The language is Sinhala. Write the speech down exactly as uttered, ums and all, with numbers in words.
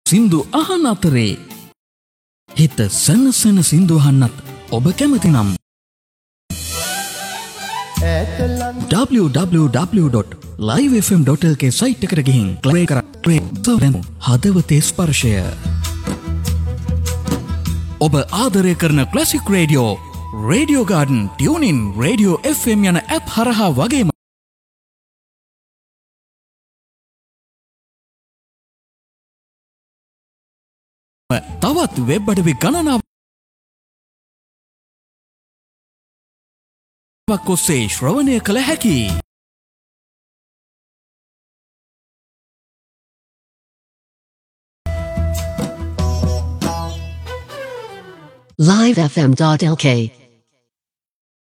සින්දු අහන අතරේ හිත සනසන සින්දු අහන්නත් ඔබ කැමති නම් w w w dot live f m dot l k site එකට ගිහින් ප්ලේ කර ට්‍රේ හදවතේ ස්පර්ශය ඔබ ආදරය කරන classic radio radio garden tuning radio F M යන ඇප් හරහා වගේම තවත් වෙබ් අඩවි ගණනාවක් ඔස්සේ ශ්‍රවණය කළ හැකි live f m dot l k